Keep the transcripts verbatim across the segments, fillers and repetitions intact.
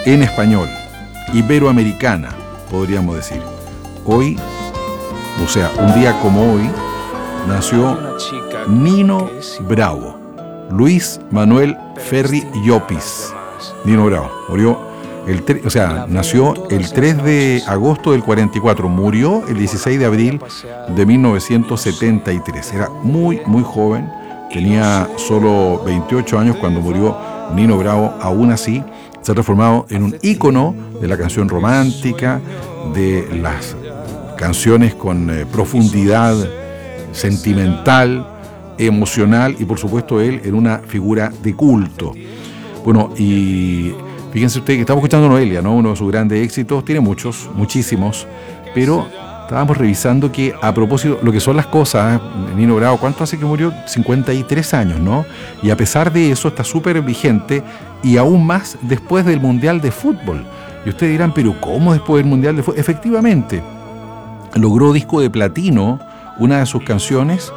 en español, iberoamericana, podríamos decir. Hoy, o sea, un día como hoy, nació Nino Bravo, Luis Manuel Ferri Llopis. Nino Bravo murió, el tre- o sea, nació el tres de agosto del cuarenta y cuatro, murió el dieciséis de abril de mil novecientos setenta y tres. Era muy, muy joven, tenía solo veintiocho años cuando murió Nino Bravo. Aún así, se ha transformado en un ícono de la canción romántica, de las canciones con eh, profundidad sentimental, emocional, y por supuesto él en una figura de culto. Bueno, y fíjense ustedes que estamos escuchando Noelia, ¿no? Uno de sus grandes éxitos, tiene muchos, muchísimos, pero estábamos revisando que a propósito, lo que son las cosas, Nino Bravo, ¿cuánto hace que murió? cincuenta y tres años, ¿no? Y a pesar de eso está súper vigente, y aún más después del Mundial de Fútbol. Y ustedes dirán, pero ¿cómo después del Mundial de Fútbol? Efectivamente, logró disco de platino una de sus canciones,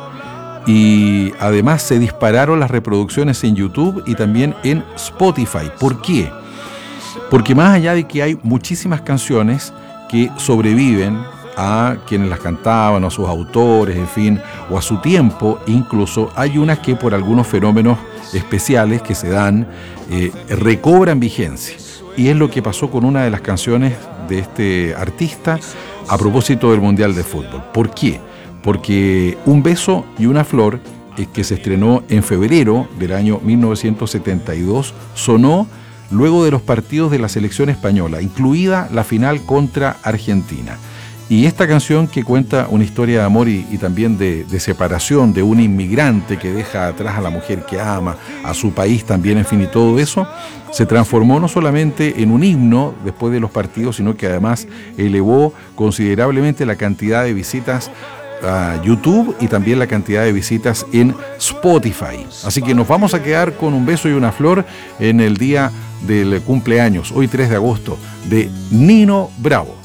y además se dispararon las reproducciones en YouTube y también en Spotify. ¿Por qué? Porque más allá de que hay muchísimas canciones que sobreviven a quienes las cantaban, a sus autores, en fin, o a su tiempo, incluso hay unas que por algunos fenómenos especiales que se dan, eh, recobran vigencia. Y es lo que pasó con una de las canciones de este artista a propósito del Mundial de Fútbol. ¿Por qué? Porque Un beso y una flor, eh, que se estrenó en febrero del año mil novecientos setenta y dos, sonó luego de los partidos de la selección española, incluida la final contra Argentina. Y esta canción, que cuenta una historia de amor y, y también de, de separación de un inmigrante que deja atrás a la mujer que ama, a su país también, en fin, y todo eso, se transformó no solamente en un himno después de los partidos, sino que además elevó considerablemente la cantidad de visitas a YouTube y también la cantidad de visitas en Spotify. Así que nos vamos a quedar con Un beso y una flor en el día del cumpleaños, hoy tres de agosto, de Nino Bravo.